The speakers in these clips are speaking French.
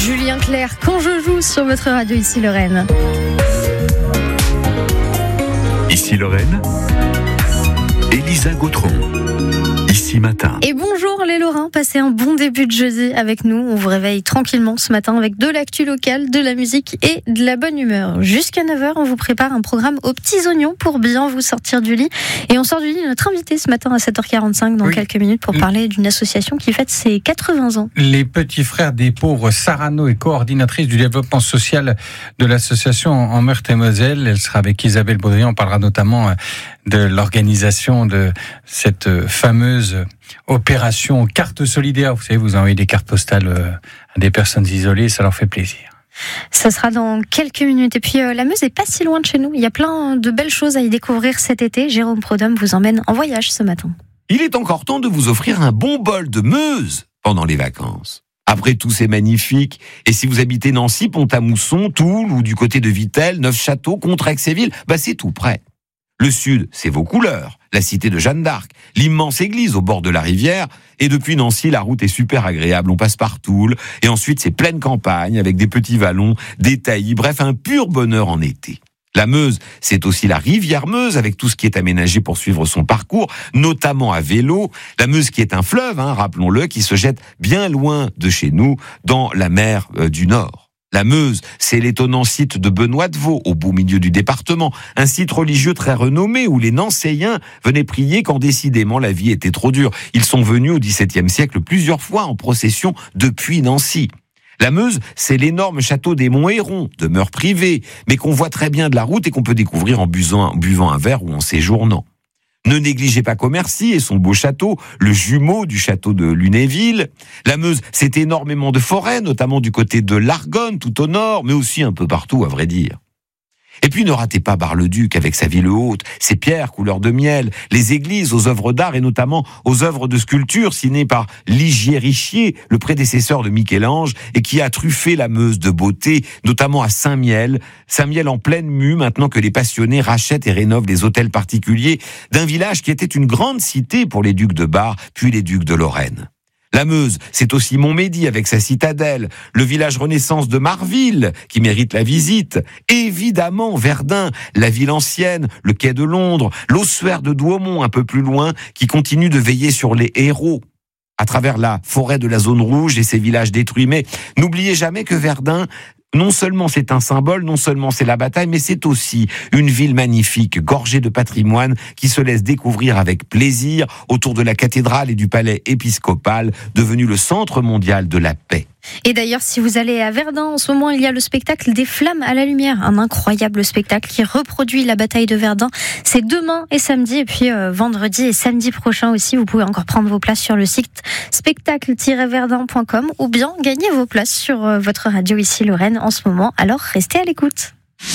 Julien Clerc, quand je joue sur votre radio, ici Lorraine. Ici Lorraine, Elisa Gautron. Ici Matin. Et bonjour les Lorrains, passez un bon début de jeudi avec nous. On vous réveille tranquillement ce matin avec de l'actu locale, de la musique et de la bonne humeur. Jusqu'à 9h, on vous prépare un programme aux petits oignons pour bien vous sortir du lit. Et on sort du lit notre invité ce matin à 7h45 dans quelques minutes pour parler d'une association qui fête ses 80 ans. Les petits frères des pauvres. Sarano est coordinatrice du développement social de l'association en Meurthe-et-Moselle. Elle sera avec Isabelle Baudry. On parlera notamment de l'organisation de cette fameuse opération carte solidaire. Vous savez, vous envoyez des cartes postales à des personnes isolées, ça leur fait plaisir. Ça sera dans quelques minutes. Et puis la Meuse est pas si loin de chez nous. Il y a plein de belles choses à y découvrir cet été. Jérôme Prodhomme vous emmène en voyage ce matin. Il est encore temps de vous offrir un bon bol de Meuse pendant les vacances. Après tout, c'est magnifique. Et si vous habitez Nancy, Pont-à-Mousson, Toul ou du côté de Vittel, Neufchâteau, Contrexéville, c'est tout près. Le sud, c'est vos couleurs, la cité de Jeanne d'Arc, l'immense église au bord de la rivière. Et depuis Nancy, la route est super agréable. On passe par Toul. Et ensuite, c'est pleine campagne avec des petits vallons, des taillis. Bref, un pur bonheur en été. La Meuse, c'est aussi la rivière Meuse avec tout ce qui est aménagé pour suivre son parcours, notamment à vélo. La Meuse qui est un fleuve, rappelons-le, qui se jette bien loin de chez nous, dans la mer du Nord. La Meuse, c'est l'étonnant site de Benoît de Vaux, au beau milieu du département, un site religieux très renommé où les Nancéiens venaient prier quand décidément la vie était trop dure. Ils sont venus au XVIIe siècle plusieurs fois en procession depuis Nancy. La Meuse, c'est l'énorme château des Monts-Hérons, demeure privée, mais qu'on voit très bien de la route et qu'on peut découvrir en buvant un verre ou en séjournant. Ne négligez pas Commercy et son beau château, le jumeau du château de Lunéville. La Meuse, c'est énormément de forêts, notamment du côté de l'Argonne, tout au nord, mais aussi un peu partout, à vrai dire. Et puis ne ratez pas Bar-le-Duc avec sa ville haute, ses pierres couleur de miel, les églises aux œuvres d'art et notamment aux œuvres de sculpture signées par Ligier Richier, le prédécesseur de Michel-Ange, et qui a truffé la Meuse de beauté, notamment à Saint-Miel. Saint-Miel en pleine mue, maintenant que les passionnés rachètent et rénovent les hôtels particuliers d'un village qui était une grande cité pour les ducs de Bar, puis les ducs de Lorraine. La Meuse, c'est aussi Montmédy avec sa citadelle, le village Renaissance de Marville, qui mérite la visite. Évidemment, Verdun, la ville ancienne, le quai de Londres, l'ossuaire de Douaumont, un peu plus loin, qui continue de veiller sur les héros. À travers la forêt de la zone rouge et ses villages détruits. Mais n'oubliez jamais que Verdun, non seulement c'est un symbole, non seulement c'est la bataille, mais c'est aussi une ville magnifique, gorgée de patrimoine, qui se laisse découvrir avec plaisir autour de la cathédrale et du palais épiscopal, devenu le centre mondial de la paix. Et d'ailleurs, si vous allez à Verdun, en ce moment, il y a le spectacle des Flammes à la lumière, un incroyable spectacle qui reproduit la bataille de Verdun. C'est demain et samedi, et puis vendredi et samedi prochain aussi. Vous pouvez encore prendre vos places sur le site spectacle-verdun.com ou bien gagner vos places sur votre radio ici Lorraine en ce moment. Alors restez à l'écoute.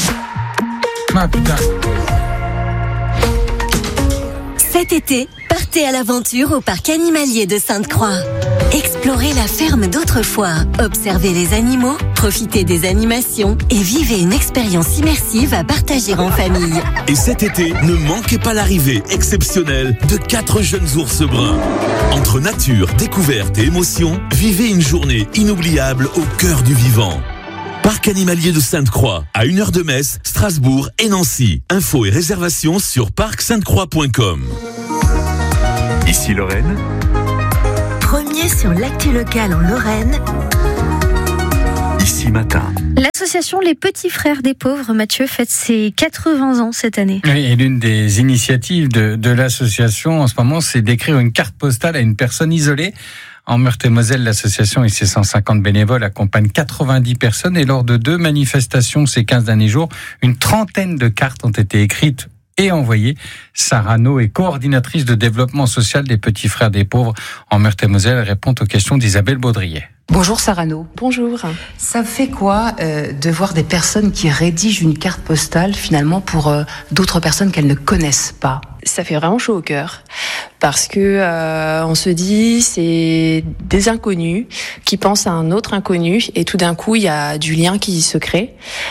Cet été, partez à l'aventure au parc animalier de Sainte-Croix. Explorez la ferme d'autrefois, observez les animaux, profitez des animations et vivez une expérience immersive à partager en famille. Et cet été, ne manquez pas l'arrivée exceptionnelle de 4 jeunes ours bruns. Entre nature, découverte et émotion, vivez une journée inoubliable au cœur du vivant. Parc animalier de Sainte-Croix, à 1 heure de Metz, Strasbourg et Nancy. Infos et réservations sur parcsainte-croix.com. Ici Lorraine. Premier sur l'actu locale en Lorraine. Ici Matin. L'association Les Petits Frères des Pauvres, Mathieu, fête ses 80 ans cette année. Oui, et l'une des initiatives de l'association en ce moment, c'est d'écrire une carte postale à une personne isolée. En Meurthe-et-Moselle, l'association et ses 150 bénévoles accompagnent 90 personnes et lors de 2 manifestations ces 15 derniers jours, une 30aine de cartes ont été écrites et envoyées. Sarano est coordinatrice de développement social des Petits Frères des Pauvres en Meurthe-et-Moselle. Elle répond aux questions d'Isabelle Baudrier. Bonjour Sarano. Bonjour. Ça fait quoi de voir des personnes qui rédigent une carte postale finalement pour d'autres personnes qu'elles ne connaissent pas ? ça fait vraiment chaud au cœur. Parce que on se dit c'est des inconnus qui pensent à un autre inconnu et tout d'un coup il y a du lien qui se crée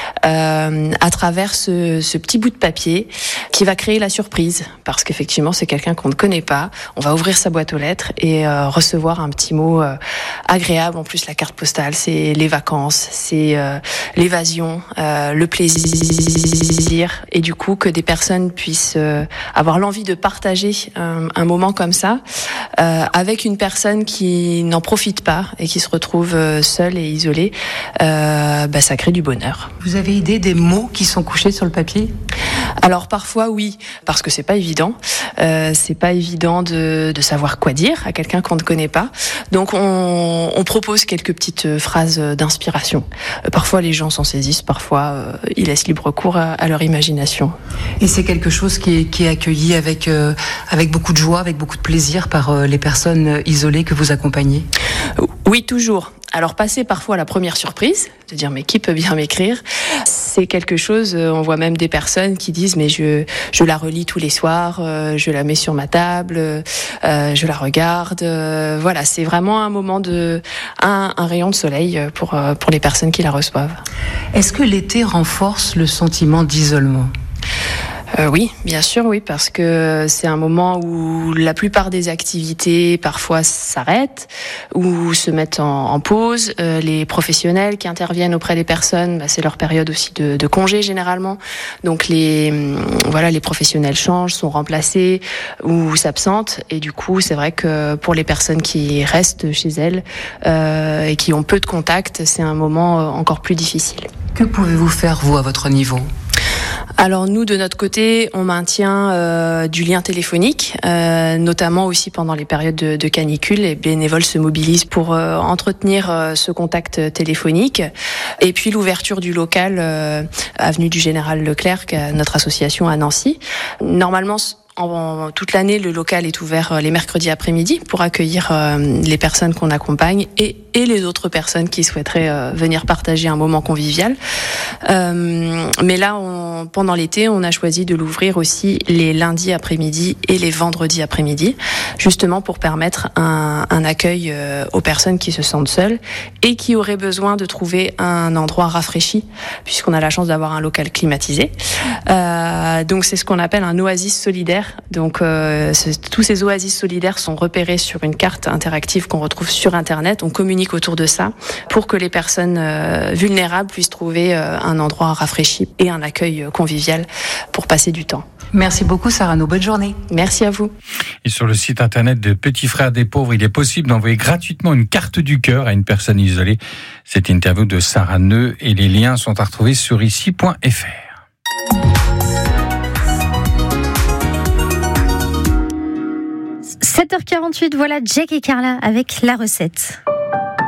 à travers ce petit bout de papier qui va créer la surprise parce qu'effectivement c'est quelqu'un qu'on ne connaît pas. On va ouvrir sa boîte aux lettres et recevoir un petit mot agréable. En plus la carte postale c'est les vacances, c'est l'évasion, le plaisir et du coup que des personnes puissent avoir l'envie de partager un moment comme ça, avec une personne qui n'en profite pas et qui se retrouve seule et isolée, ça crée du bonheur. Vous avez idée des mots qui sont couchés sur le papier ? Alors parfois oui, parce que c'est pas évident. C'est pas évident de savoir quoi dire à quelqu'un qu'on ne connaît pas. Donc on propose quelques petites phrases d'inspiration. Parfois les gens s'en saisissent, parfois ils laissent libre cours à leur imagination. Et c'est quelque chose qui est accueilli avec beaucoup de joie, avec beaucoup de plaisir par les personnes isolées que vous accompagnez ? Oui, toujours. Alors passer parfois à la première surprise, de dire mais qui peut bien m'écrire, c'est quelque chose, on voit même des personnes qui disent mais je la relis tous les soirs, je la mets sur ma table, je la regarde, voilà, c'est vraiment un moment un rayon de soleil pour les personnes qui la reçoivent. Est-ce que l'été renforce le sentiment d'isolement ? Oui, bien sûr, oui, parce que c'est un moment où la plupart des activités parfois s'arrêtent ou se mettent en pause. Les professionnels qui interviennent auprès des personnes, c'est leur période aussi de congé généralement. Donc les professionnels changent, sont remplacés ou s'absentent. Et du coup, c'est vrai que pour les personnes qui restent chez elles et qui ont peu de contacts, c'est un moment encore plus difficile. Que pouvez-vous faire, vous, à votre niveau ? Alors nous, de notre côté, on maintient du lien téléphonique, notamment aussi pendant les périodes de canicule. Les bénévoles se mobilisent pour entretenir ce contact téléphonique. Et puis l'ouverture du local avenue du Général Leclerc, notre association à Nancy. Normalement, toute l'année, le local est ouvert les mercredis après-midi pour accueillir les personnes qu'on accompagne et les autres personnes qui souhaiteraient venir partager un moment convivial. Mais là, pendant l'été, on a choisi de l'ouvrir aussi les lundis après-midi et les vendredis après-midi, justement pour permettre un accueil aux personnes qui se sentent seules et qui auraient besoin de trouver un endroit rafraîchi, puisqu'on a la chance d'avoir un local climatisé. Donc c'est ce qu'on appelle un oasis solidaire. Donc tous ces oasis solidaires sont repérés sur une carte interactive qu'on retrouve sur Internet. On communique autour de ça pour que les personnes vulnérables puissent trouver un endroit rafraîchi et un accueil convivial pour passer du temps. Merci beaucoup Sarano, bonne journée. Merci à vous. Et sur le site internet de Petits Frères des Pauvres, il est possible d'envoyer gratuitement une carte du cœur à une personne isolée. Cette interview de Sarah Neu et les liens sont à retrouver sur ici.fr. 7h48, voilà Jack et Carla avec la recette.